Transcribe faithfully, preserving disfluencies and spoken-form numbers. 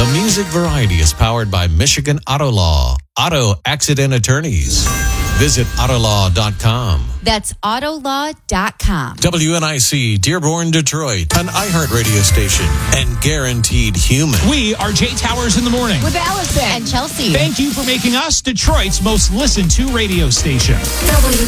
Music Variety is powered by Michigan Auto Law, Auto Accident Attorneys. Visit Autolaw dot com. That's Autolaw dot com. W N I C, Dearborn, Detroit, an iHeartRadio station, and Guaranteed Human. We are Jay Towers in the Morning. With Allison and Chelsea. Thank you for making us Detroit's most listened to radio station. W